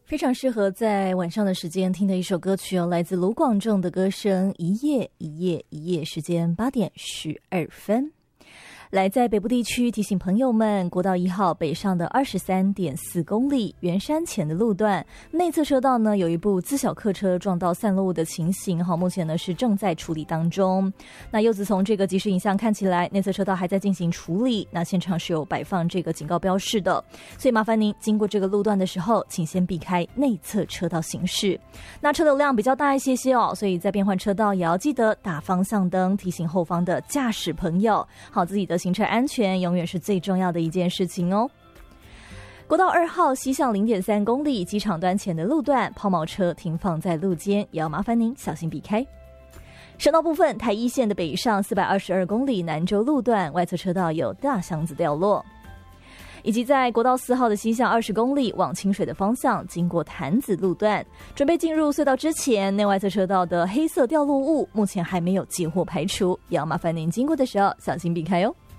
非常适合在晚上的时间听的一首歌曲哦，来自卢广仲的歌声《一夜一夜一夜》，时间8:12。来在北部地区提醒朋友们，国道1号北上的23.4公里圆山前的路段内侧车道呢，有一部自小客车撞到散落物的情形，目前呢是正在处理当中。那柚子从这个即时影像看起来，内侧车道还在进行处理，那现场是有摆放这个警告标示的，所以麻烦您经过这个路段的时候，请先避开内侧车道行驶。那车流量比较大一些哦，所以在变换车道也要记得打方向灯，提醒后方的驾驶朋友，好自己的行车安全永远是最重要的一件事情哦。国道2号西向0.3公里机场端前的路段，抛锚车停放在路肩，也要麻烦您小心避开。省道部分，台一线的北上422公里南州路段外侧车道有大箱子掉落，以及在国道4号的西向20公里往清水的方向，经过潭子路段，准备进入隧道之前，内外侧车道的黑色掉落物目前还没有接获排除，也要麻烦您经过的时候小心避开哦。